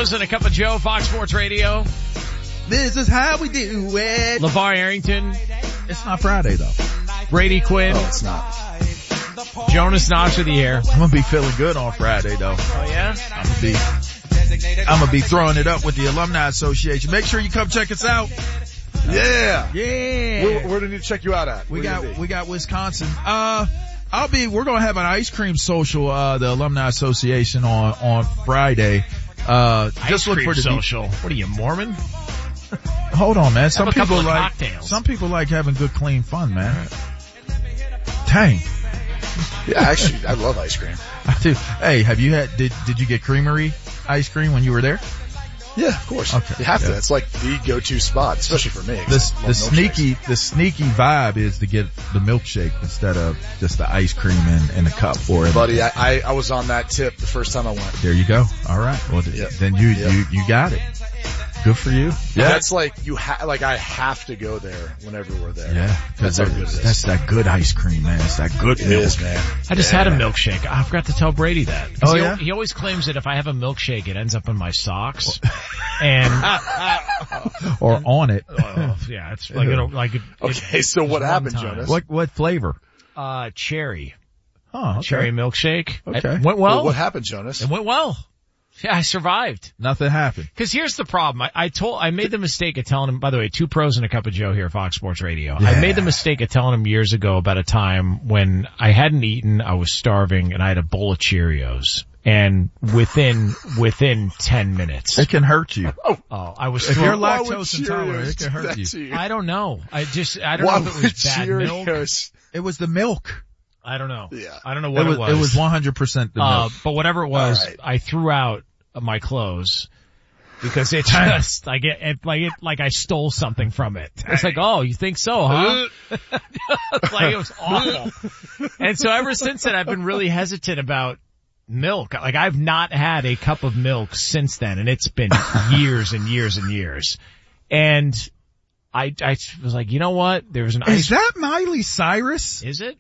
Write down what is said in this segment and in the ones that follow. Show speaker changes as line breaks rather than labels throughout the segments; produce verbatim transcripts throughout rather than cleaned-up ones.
Pros and a Cup of Joe, Fox Sports Radio.
This is how we do it.
LeVar Arrington.
It's not Friday, though.
Brady Quinn.
Oh, it's not.
Jonas Knox with the air.
I'm going to be feeling good on Friday, though.
Oh, yeah?
I'm going to be, I'm going to be throwing it up with the Alumni Association. Make sure you come check us out.
Yeah.
Yeah.
Where, where do we need to check you out at?
We
Where
got, we got Wisconsin. Uh, I'll be, we're going to have an ice cream social, uh, the Alumni Association on, on Friday. Uh,
Ice
just look
cream
for the
social. What are you, Mormon?
Hold on, man. Some
Have a couple
people
of
like,
cocktails.
some people like having good, clean fun, man. Dang.
Yeah, actually, I love ice cream.
I do. Hey, have you had, did, did you get Creamery ice cream when you were there?
Yeah, of course.
Okay.
You have
Yeah.
to. It's like the go-to spot, especially for me. 'cause
The,
I
the
love
sneaky,
milkshakes.
the sneaky vibe is to get the milkshake instead of just the ice cream in, in a cup or
Buddy, I, I, I was on that tip the first time I went.
There you go. All right. Well, th-
Yeah.
then you,
Yeah.
you, you got it. Good for you. Yeah.
That's like, you ha- like I have to go there whenever we're there.
Yeah. Cause
That's how good it is.
that's that good ice cream, man. It's that good
It
milk.
is, man.
I just
Yeah.
had a milkshake. I forgot to tell Brady that. 'Cause
Oh,
he,
yeah?
He always claims that if I have a milkshake, it ends up in my socks. And,
Or on it.
uh, yeah, it's like, you know, like, it,
Okay, so
it was
what
one
happened,
time.
Jonas?
What, what flavor?
Uh, cherry.
Oh, okay.
Cherry milkshake.
Okay.
It went well.
Well, what happened, Jonas?
It went well. Yeah, I survived.
Nothing happened.
Cause here's the problem. I, I told, I made the mistake of telling him, by the way, two pros and a cup of Joe here, Fox Sports Radio.
Yeah.
I made the mistake of telling him years ago about a time when I hadn't eaten, I was starving, and I had a bowl of Cheerios. And within, within ten minutes.
It can hurt you.
Oh, I was
If
throw-
you're
Why would
lactose intolerant,
Cheerios
it can
do
hurt
that
you.
to you?
I don't know. I just, I don't
Why
know if it
would
was bad milk.
Cheerios?
It was the milk.
I don't know.
Yeah.
I don't know what
It was,
it was.
it was one hundred percent the
Uh,
milk.
but whatever it was,
All right.
I threw out my clothes because it just, like it, it, like it, like I stole something from it. It's like, oh, you think so, huh? It's like, it was awful. And so ever since then, I've been really hesitant about milk. Like I've not had a cup of milk since then, and it's been years and years and years. And I, I was like, you know what? There was an
Is
ice.
that Miley Cyrus?
Is it?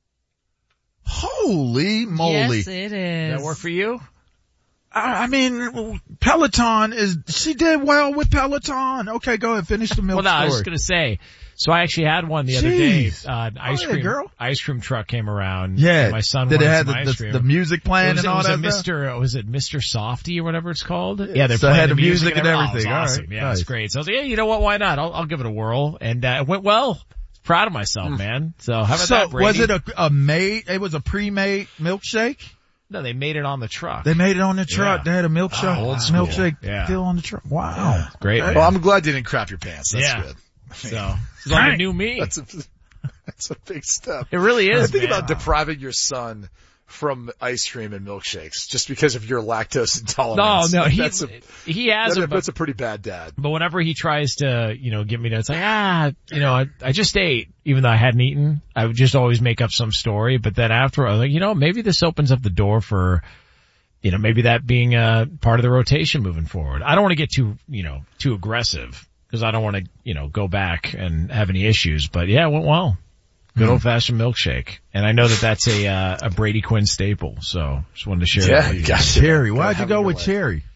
Holy moly.
Yes, it
Does
is.
that work for you?
I I mean, Peloton is, she did well with Peloton. Okay, go ahead, finish the milk
Well, no, I was
story.
just gonna say. So I actually had one the other day.
Jeez.
Uh, an ice
Oh, yeah,
cream,
girl.
ice cream truck came around.
Yeah.
And my son
Did it
wanted
have
some
the,
ice
the,
cream.
the music
It
playing
was,
and
it
all
was
that
a
stuff?
Mister Was it Mister Softy or whatever it's called? Yeah, they're
So it
playing
had
the
the music and
everything.
everything.
Oh, it was
All
awesome.
right.
Yeah, it's
Nice.
great. So I was like, yeah, you know what? Why not? I'll, I'll give it a whirl. And uh, it went well. Proud of myself, man. So how about
So
that, Brady?
was it a, a made, it was a pre-made milkshake?
No, they made it on the truck.
They made it on the truck.
Yeah.
They had a milkshake,
Oh, old school.
milkshake
Yeah.
still on the truck. Wow.
Great.
Okay.
man.
Well, I'm glad you didn't crap your pants. That's
Yeah.
good.
So it's like a new me.
That's a, that's a big step.
It really is.
Think
man.
about depriving your son from ice cream and milkshakes just because of your lactose intolerance.
No, no, he
that's a,
he has
that,
it,
that's
but,
a pretty bad dad.
but whenever he tries to, you know, get me to, it's like, ah, you know, I, I just ate, even though I hadn't eaten. I would just always make up some story, but then after I was like, you know, maybe this opens up the door for, you know, maybe that being a part of the rotation moving forward. I don't want to get too, you know, too aggressive because I don't want to, you know, go back and have any issues, but yeah, it went well. Good old fashioned milkshake. And I know that that's a, uh, a Brady Quinn staple. So just wanted to share
Yeah,
that with
you
you.
got to.
Cherry.
Gotta
Why'd you
have
go
it
with
your way.
cherry?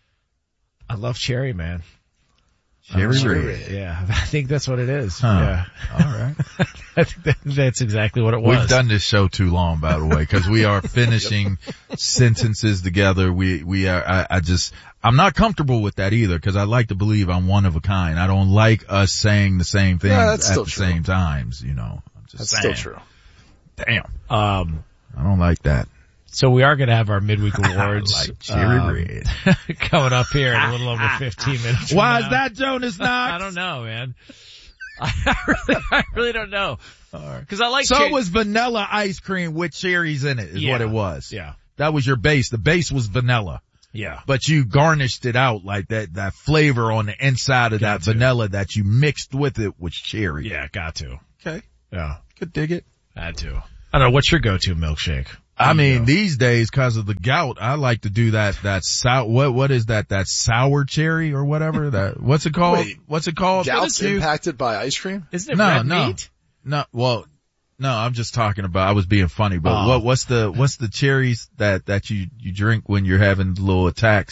I love cherry, man.
Cherry
Cherry.
red.
Yeah, I think that's what it is.
Huh.
Yeah.
All right.
I think that, that's exactly what it was.
We've done this show too long, by the way, because we are finishing sentences together. We, we are, I, I just, I'm not comfortable with that either, because I like to believe I'm one of a kind. I don't like us saying the same things
Yeah, that's
at
still
the
true.
same times, you know. I'm just
That's
saying.
still true.
Damn.
Um,
I don't like that.
so we are going to have our midweek awards
like cherry
um,
red.
coming up here in a little over fifteen minutes. from
Why
now.
is that, Jonas Knox?
I don't know, man. I really, I really don't know. Cause I like
So
cherry-
it was vanilla ice cream with cherries in it is
Yeah.
what it was.
Yeah.
That was your base. The base was vanilla.
Yeah.
But you garnished it out like that, that flavor on the inside of
Got
that
to.
vanilla that you mixed with it was cherry.
Yeah, got to.
Okay.
Yeah.
Could dig it.
Had to. I don't know. What's your go-to milkshake?
I mean,
go.
these days, cause of the gout, I like to do that, that sour, what, what is that, that sour cherry or whatever? That, what's it called?
Wait,
what's it called?
Gout's
You-
impacted by ice cream?
Isn't it
No,
red
no.
meat?
No, well, no, I'm just talking about, I was being funny, but
Oh.
what, what's the, what's the cherries that, that you, you drink when you're having little attacks?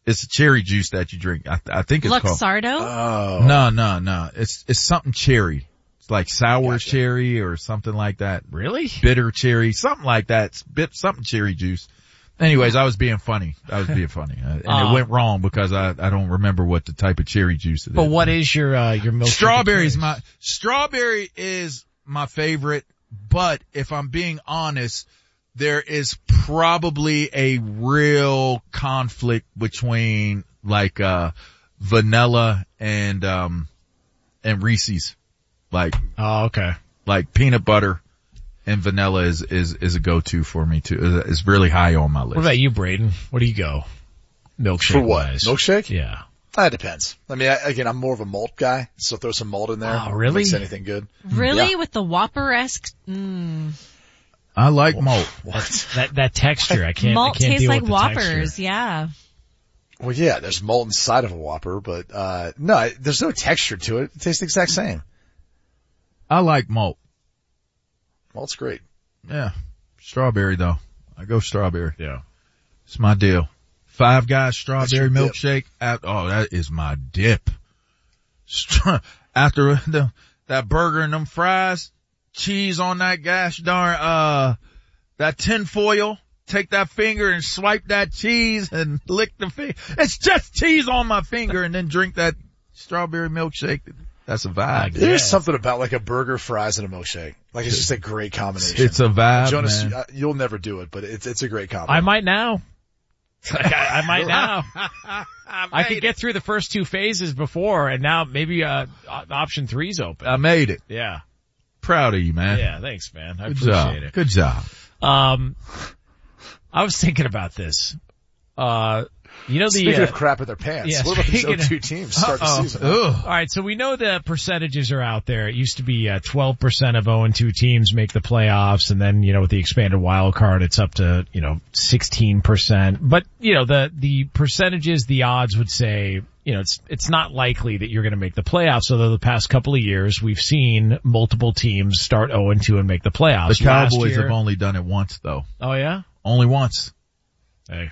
It's a cherry juice that you drink. I, I think it's called.
Luxardo?
Oh.
No, no, no. It's, it's something cherry. It's like sour
Gotcha.
cherry or something like that.
Really?
Bitter cherry, something like that. It's bit, something cherry juice. Anyways, I was being funny. I was being funny. Uh, and
Uh,
it went wrong because I, I don't remember what the type of cherry juice it is.
But what is your, uh, your milk?
Strawberry is my, strawberry is my favorite, but if I'm being honest, there is probably a real conflict between like, uh, vanilla and, um, and Reese's. Like,
Oh, okay.
like peanut butter and vanilla is, is, is a go-to for me too. It's really high on my list.
What about you, Braden? Where do you go? Milkshake
For what?
wise.
Milkshake?
Yeah.
That depends. I mean, I, again, I'm more of a malt guy, so throw some malt in there.
Oh, really?
Makes anything good.
Really?
Yeah.
With the Whopper-esque? Mm.
I like malt.
What?
That, that texture, I can't,
Malt
I can't
tastes
deal
like
with the
Whoppers,
texture.
yeah.
Well, yeah, there's malt inside of a Whopper, but, uh, no, I- there's no texture to it. It tastes the exact same.
I like malt.
Malt's great.
Yeah. Strawberry though. I go strawberry.
Yeah.
It's my deal. Five Guys
That's
strawberry
your dip.
milkshake. At, oh, that is my dip. Stra- After the, that burger and them fries, cheese on that gosh darn, uh, that tin foil. Take that finger and swipe that cheese and lick the finger. It's just cheese on my finger and then drink that strawberry milkshake. That's a vibe.
Yeah.
There's something about like a burger, fries, and a milkshake. Like it's just a great combination.
It's a vibe,
Jonas,
man.
you- you'll never do it, but it's, it's a great combo.
I might now. Like, I, I might now.
I,
I could get through the first two phases before, and now maybe uh, o- option three's open.
I made it.
Yeah.
Proud of you, man.
Yeah, thanks, man. I
Good
appreciate
job.
it.
Good job.
Um, I was thinking about this. Uh, you know the,
Speaking
uh,
of crap in their pants,
yeah,
what about these
speaking
O two teams to start the
Uh-oh.
season?
Ugh.
all right, so we know the percentages are out there. It used to be uh, twelve percent of oh and two teams make the playoffs, and then, you know, with the expanded wild card, it's up to, you know, sixteen percent. But, you know, the, the percentages, the odds would say, you know, it's, it's not likely that you're going to make the playoffs, although the past couple of years we've seen multiple teams start oh and two and make the playoffs.
The
Last
Cowboys
year-
have only done it once though.
Oh yeah?
Only once.
Hey.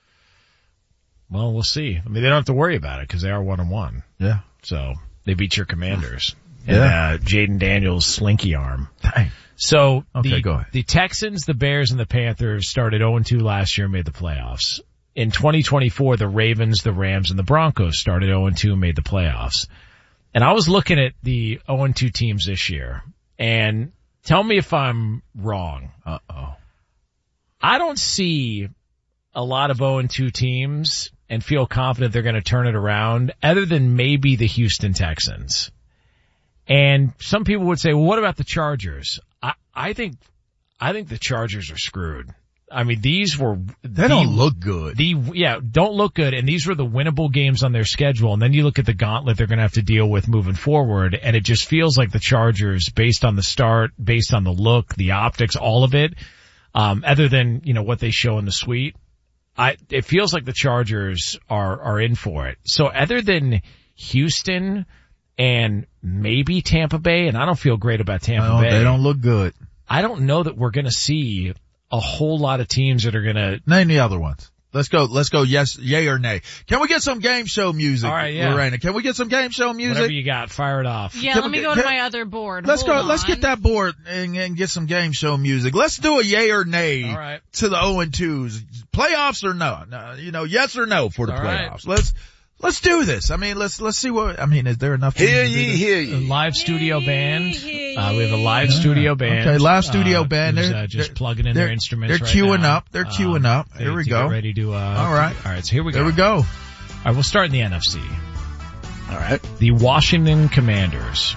Well, we'll see. I mean, they don't have to worry about it because they are one and one.
Yeah.
So they beat your Commanders. And,
Yeah.
uh, Jaden Daniels' slinky arm.
Dang.
So
Okay,
the,
go ahead.
the Texans, the Bears, and the Panthers started oh and two last year and made the playoffs. In twenty twenty-four, the Ravens, the Rams, and the Broncos started oh and two and made the playoffs. And I was looking at the oh and two teams this year, and tell me if I'm wrong.
Uh-oh.
I don't see a lot of oh and two teams and feel confident they're going to turn it around other than maybe the Houston Texans. And some people would say, well, what about the Chargers? I, I think, I think the Chargers are screwed. I mean, these were,
They
the,
don't look good.
the, yeah, don't look good. And these were the winnable games on their schedule. And then you look at the gauntlet they're going to have to deal with moving forward. And it just feels like the Chargers, based on the start, based on the look, the optics, all of it, um, other than, you know, what they show in the suite, I, it feels like the Chargers are, are in for it. So other than Houston and maybe Tampa Bay, and I don't feel great about Tampa
No,
Bay.
they don't look good.
I don't know that we're going to see a whole lot of teams that are going to.
Name the other ones. Let's go, let's go yes, yay or nay. Can we get some game show music,
All right, yeah.
Lorena? Can we get some game show music?
Whatever you got, fire it off.
Yeah,
Can
let
we
me
get-
go to
can-
my other board.
Let's
Hold
go, let's
on.
get that board and, and get some game show music. Let's do a yay or nay
All right.
to the oh and twos. Playoffs or no? no? You know, yes or no for the
All right.
playoffs. Let's, let's do this. I mean, let's, let's see what, I mean, is there enough?
Hear
teams to do
ye,
this?
hear
A
ye.
live studio
Yay,
band.
yay,
Uh, we have a live
Yeah.
studio band.
Okay, live studio
uh,
band.
who's,
They're-
uh, just
they're-
plugging in
they're-
their instruments
they're
right
queuing
now.
up. They're queuing up.
they-
Here we
to
go.
Get ready to, uh,
All right.
All right, so here we go.
There we go.
All right, we'll start in the N F C.
All right.
The Washington Commanders.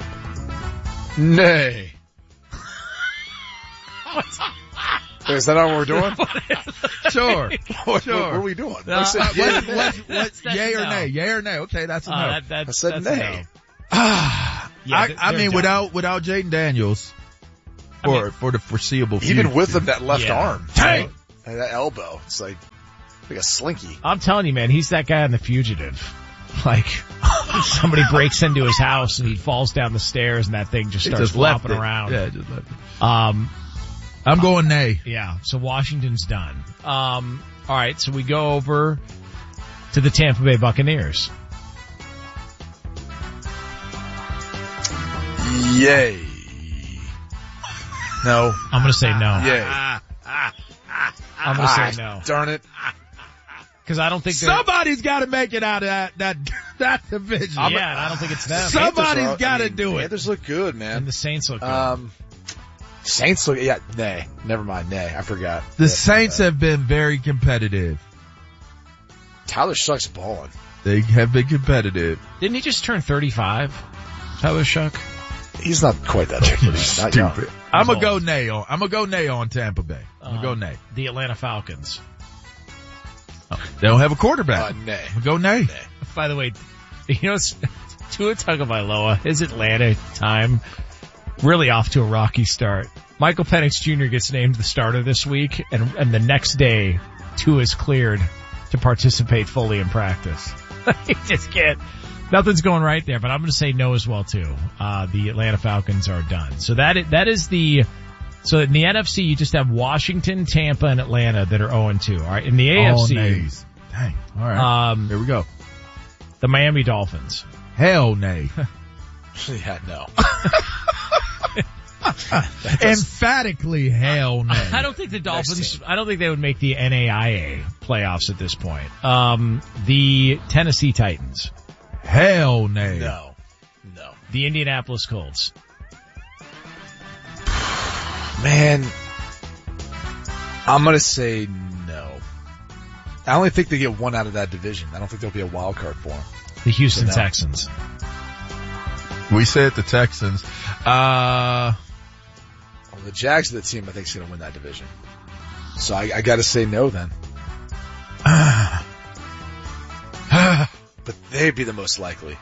Nay. Wait, is that not what we're doing?
Sure.
What, what,
Sure.
what are we doing?
No,
I said
uh,
yay
What,
or nay.
what, what,
That's
yay
a
or
no.
nay? Yay or nay? Okay, that's a no.
Uh, that, that,
I said
that's a
nay.
no.
Ah,
Yeah,
I,
they're-
I
they're
mean,
done.
without without Jaden Daniels
I
for
mean-
for the foreseeable future.
Even with him, that left
Yeah.
arm.
Dang.
And that elbow. It's like, like a slinky.
I'm telling you, man, he's that guy on The Fugitive. Like, somebody breaks into his house and he falls down the stairs and that thing just
He
starts
just left
flopping
it.
around.
Yeah, just left it.
Um,
I'm going nay.
yeah, so Washington's done. Um, all right, so we go over to the Tampa Bay Buccaneers.
Yay. No.
I'm going to say no.
Yay.
I'm going to
Ah,
say no.
Darn it.
Because I don't think they're...
Somebody's got to make it out of that that that division.
Yeah, and I don't think it's them.
Some- Somebody's
Panthers are-
gotta
I mean,
do it.
Panthers look good, man.
And the Saints look good.
Um, Saints look, yeah, nay. Never mind, nay. I forgot.
The
Yeah,
Saints
uh,
have been very competitive.
Tyler Shuck's balling.
They have been competitive.
Didn't he just turn thirty-five? Tyler Shuck?
He's not quite that old, but he's not young.
Stupid. I'm gonna
old.
go nay on. I'm gonna go nay on Tampa Bay. I'm gonna go
Um,
nay.
The Atlanta Falcons.
They don't have a quarterback.
Uh, nay.
I'm gonna go nay.
By the way, you know, it's Tua Tagovailoa, his Atlanta time, really off to a rocky start. Michael Penix Junior gets named the starter this week, and, and the next day, Tua is cleared to participate fully in practice. He just can't. Nothing's going right there, but I'm going to say no as well too. Uh, the Atlanta Falcons are done. So that is, that is the, so in the N F C you just have Washington, Tampa, and Atlanta that are oh and two. Alright, in the A F C.
All nays. Dang. Alright.
Um,
Here we go.
the Miami Dolphins.
Hell nay.
Yeah, no.
Emphatically hell nay.
I don't think the Dolphins,
team.
I don't think they would make the N A I A playoffs at this point. Um, the Tennessee Titans.
Hell nay.
No. No.
The Indianapolis Colts.
Man, I'm gonna say no. I only think they get one out of that division. I don't think there'll be a wild card for them.
The Houston
No.
Texans.
We said the Texans. Uh,
Well, the Jags are the team I think is gonna win that division. So I, I gotta say no then. But they'd be the most likely.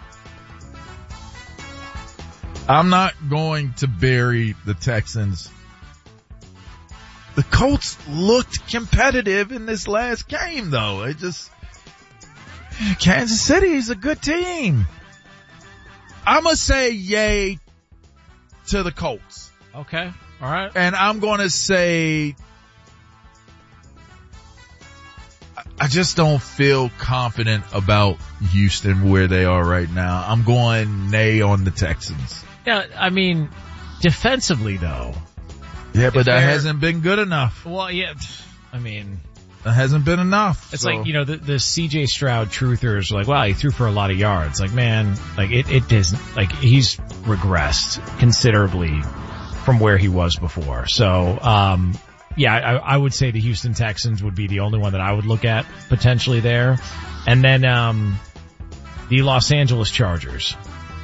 I'm not going to bury the Texans. The Colts looked competitive in this last game though. It just, Kansas City is a good team. I'm gonna say yay to the Colts.
Okay. All right.
And I'm gonna say, I just don't feel confident about Houston where they are right now. I'm going nay on the Texans.
Yeah, I mean, defensively though.
Yeah, but
If
that
they're-
hasn't been good enough.
Well, yeah, I mean,
That hasn't been enough.
it's
So-
like, you know, the, the C J Stroud truthers are like, wow, he threw for a lot of yards. Like, man, like it, it isn't, like he's regressed considerably from where he was before. So, um, yeah, I, I would say the Houston Texans would be the only one that I would look at potentially there. And then, um, the Los Angeles Chargers.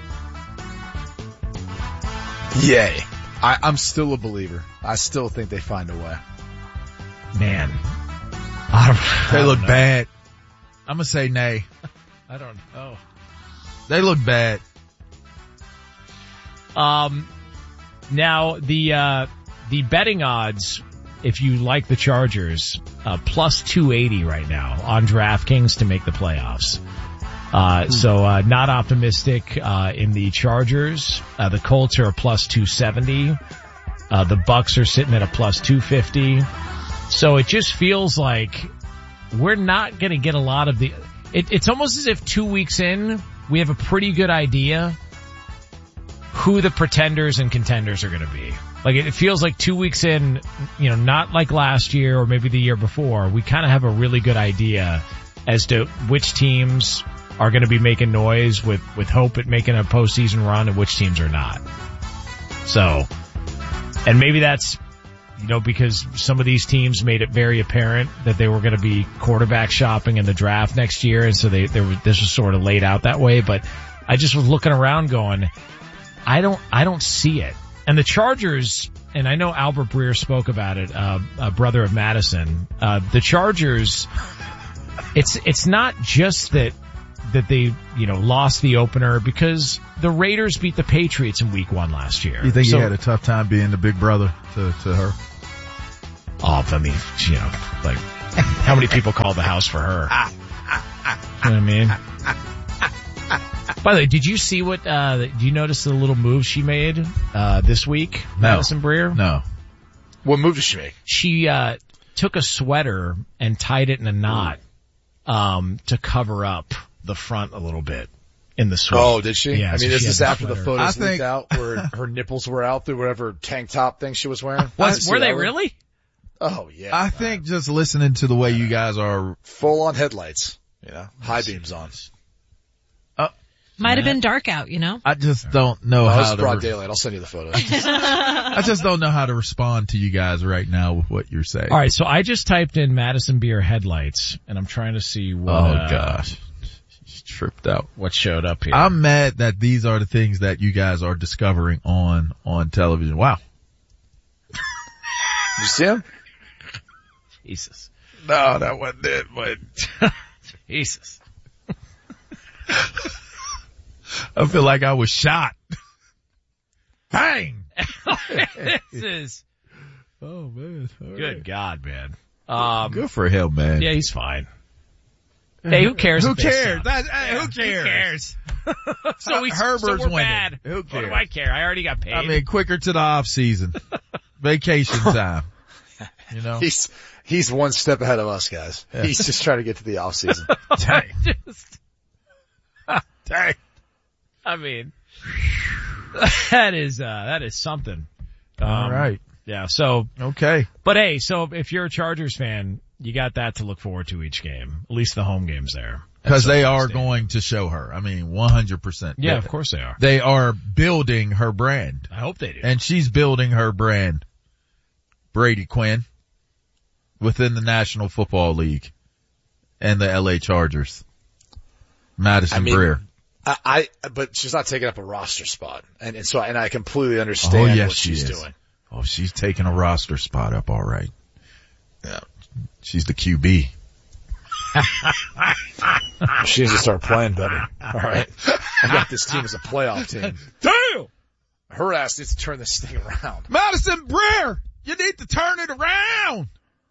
Yay. I, I'm still a believer. I still think they find a way.
Man. I don't, I
They
don't
look
know.
bad. I'm gonna say nay.
I don't know.
They look bad.
Um, now the, uh, the betting odds, if you like the Chargers, uh, plus two eighty right now on DraftKings to make the playoffs. Uh, so, uh, not optimistic, uh, in the Chargers. Uh, the Colts are a plus two seventy. Uh, the Bucks are sitting at a plus two fifty. So it just feels like we're not going to get a lot of the, it, it's almost as if two weeks in, we have a pretty good idea who the pretenders and contenders are going to be. Like it feels like two weeks in, you know, not like last year or maybe the year before, we kind of have a really good idea as to which teams are going to be making noise with, with hope at making a postseason run and which teams are not. So, and maybe that's, you know, because some of these teams made it very apparent that they were going to be quarterback shopping in the draft next year. And so they, they were, this was sort of laid out that way. But I just was looking around going, I don't, I don't see it. And the Chargers, and I know Albert Breer spoke about it, uh, a brother of Madison, uh, the Chargers, it's, it's not just that, that they, you know, lost the opener because the Raiders beat the Patriots in week one last year.
You think
So-
he had a tough time being the big brother to, to her?
Oh, I mean, you know, like, how many people call the house for her? You know what I mean? By the way, did you see what, uh, do you notice the little move she made, uh, this week?
No.
Madison Breer?
No.
What move did she make?
She, uh, took a sweater and tied it in a knot, um, to cover up the front a little bit in the suite.
Oh, did she?
Yeah,
I
so
mean,
she
is this
had the
after the
sweater.
photos
I think-
leaked out where her nipples were out through whatever tank top thing she was wearing? I didn't
Was,
see
were
that
they
one.
really?
Oh, yeah.
I think just listening to the way you guys are,
Full on headlights, you know, high beams on.
Might have been dark out, you know?
I just don't know
Oh,
how
it's
to,
broad
re-
daylight. I'll send you the photos.
I just don't know how to respond to you guys right now with what you're saying.
All right, so I just typed in Madison Beer headlights, and I'm trying to see what,
Oh
uh,
gosh. She's tripped out.
what showed up here.
I'm mad that these are the things that you guys are discovering on, on television. Wow.
You see him?
Jesus.
No, that wasn't it, but
Jesus.
I feel like I was shot. Bang!
This is,
Oh man. All
good
right.
God, man. Um,
Good for him, man.
yeah, he's fine. Hey, who cares?
Who
if they
cares?
suck?
That, hey, who
Who
cares?
cares? so we,
Herbert's
so we're
winning.
bad.
Who
What
cares?
do I care? I already got paid.
I mean, quicker to the off season. Vacation time. You know?
He's, he's one step ahead of us, guys. He's just trying to get to the off season.
Dang.
Just,
Dang.
I mean, that is, uh, that is something. Um,
All right.
Yeah, so,
Okay.
but hey, so if you're a Chargers fan, you got that to look forward to each game. At least the home games there.
Because they
SoFi
are
Stadium.
going to show her. I mean, one hundred percent.
Yeah, of course they are.
They are building her brand.
I hope they do.
And she's building her brand. Brady Quinn. Within the National Football League. And the L A Chargers. Madison
I mean,
Breer.
I, I, but she's not taking up a roster spot. And, and so, and I completely understand
Oh, yes,
what
she
she's
is.
doing.
Oh, she's taking a roster spot up all right. Yeah. She's the Q B.
She needs to start playing better. All right. I got this team as a playoff team.
Damn!
Her ass needs to turn this thing around.
Madison Breer, you need to turn it around.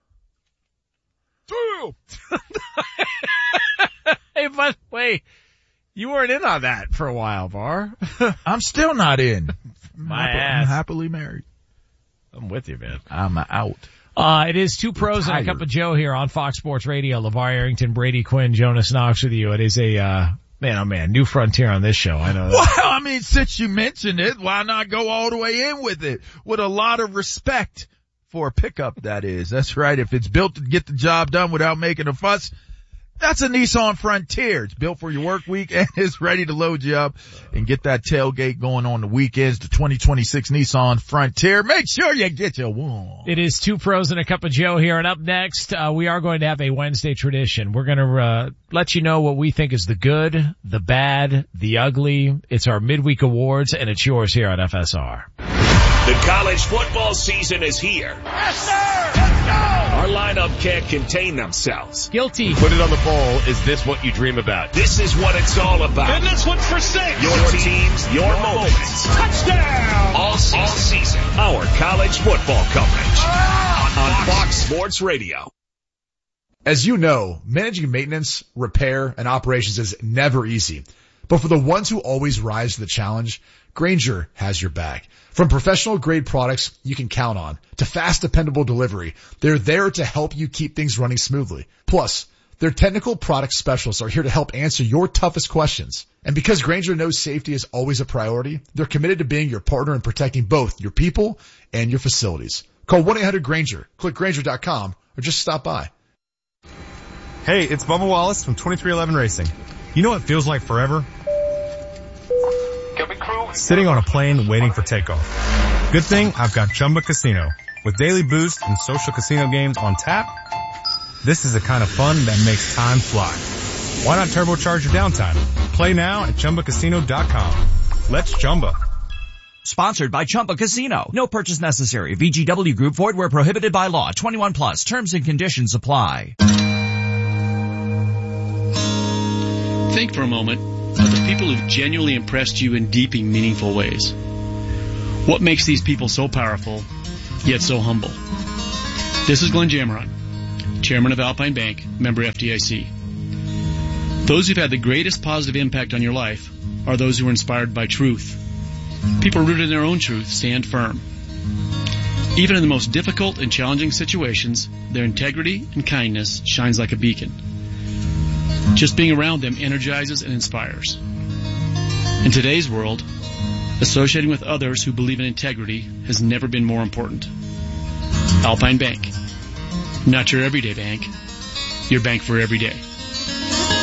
Damn!
Hey, by the way, you weren't in on that for a while, Bar.
I'm still not in.
My
I'm
ass.
happily married.
I'm with you, man.
I'm out.
Uh, it is two pros and a
tired.
cup of Joe here on Fox Sports Radio. LeVar Arrington, Brady Quinn, Jonas Knox with you. It is a, uh, man, oh man, new frontier on this show. I know that.
Well, I mean, since you mentioned it, why not go all the way in with it? With a lot of respect for a pickup, that is. That's right. If it's built to get the job done without making a fuss, that's a Nissan Frontier. It's built for your work week and it's ready to load you up and get that tailgate going on the weekends. The twenty twenty-six Nissan Frontier. Make sure you get your one.
It is two pros and a cup of Joe here. And up next, uh, we are going to have a Wednesday tradition. We're going to, uh, let you know what we think is the good, the bad, the ugly. It's our midweek awards and it's yours here on F S R.
The college football season is here. Yes, sir! Let's go! Our lineup can't contain themselves.
Guilty.
Put it on the bowl. Is this what you dream about?
This is what it's all about.
And this one's for six.
Your teams, your moments.
Touchdown!
All season. All season. Our college football coverage. On Fox Sports Radio.
As you know, managing maintenance, repair, and operations is never easy. But for the ones who always rise to the challenge, Grainger has your back. From professional grade products you can count on to fast, dependable delivery, they're there to help you keep things running smoothly. Plus, their technical product specialists are here to help answer your toughest questions. And because Grainger knows safety is always a priority, they're committed to being your partner in protecting both your people and your facilities. Call one eight hundred Grainger, click Grainger dot com, or just stop by.
Hey, it's Bubba Wallace from twenty-three eleven Racing. You know what feels like forever? Sitting on a plane waiting for takeoff. Good thing I've got Chumba Casino. With daily boosts and social casino games on tap, this is the kind of fun that makes time fly. Why not turbocharge your downtime? Play now at Chumba Casino dot com. Let's Chumba.
Sponsored by Chumba Casino. No purchase necessary. V G W Group. Void where prohibited by law. twenty-one plus. Terms and conditions apply.
Think for a moment of the people who've genuinely impressed you in deep and meaningful ways. What makes these people so powerful, yet so humble? This is Glenn Jammeron, Chairman of Alpine Bank, member F D I C. Those who've had the greatest positive impact on your life are those who are inspired by truth. People rooted in their own truth stand firm. Even in the most difficult and challenging situations, their integrity and kindness shines like a beacon. Just being around them energizes and inspires. In today's world, associating with others who believe in integrity has never been more important. Alpine Bank. Not your everyday bank, your bank for every day.